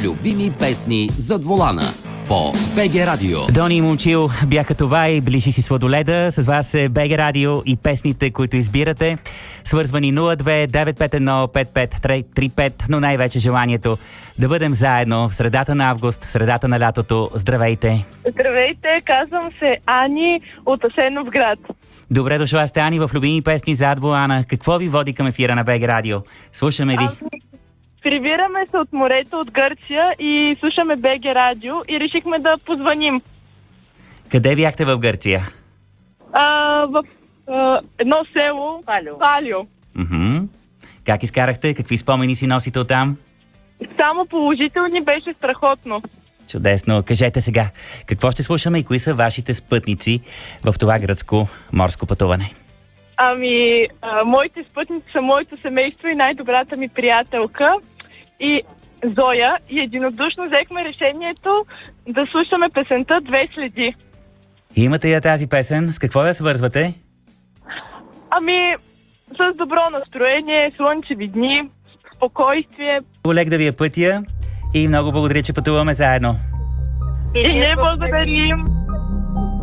любими песни зад волана по БГ Радио. Дони и Момчил бяха това и Ближи си Сладоледа. С вас е БГ Радио и песните, които избирате. Свързвани 02-951-5535, но най-вече желанието да бъдем заедно в средата на август, в средата на лятото. Здравейте! Здравейте, казвам се Ани от Асеновград. Добре дошла сте, Ани, в любими песни зад волана. Какво ви води към ефира на БГ Радио? Слушаме ви. Прибираме се от морето от Гърция и слушаме БГ Радио и решихме да позваним. Къде бяхте в Гърция? В едно село Палио. Как изкарахте? Какви спомени си носите оттам? Само положителни, беше страхотно. Чудесно. Кажете сега, какво ще слушаме и кои са вашите спътници в това гръцко морско пътуване? Моите спътници са моето семейство и най-добрата ми приятелка и Зоя. И единодушно взехме решението да слушаме песента "Две следи". Имате я тази песен. С какво я свързвате? С добро настроение, слънчеви дни, спокойствие. Лек да ви е пътя и много благодаря, че пътуваме заедно. И ние благодарим.